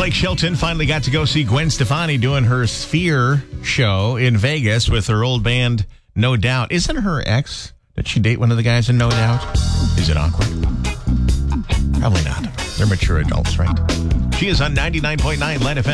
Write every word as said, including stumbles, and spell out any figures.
Blake Shelton finally got to go see Gwen Stefani doing her Sphere show in Vegas with her old band, No Doubt. Isn't her ex, did she date one of the guys in No Doubt? Is it awkward? Probably not. They're mature adults, right? She is on ninety-nine point nine Light F M.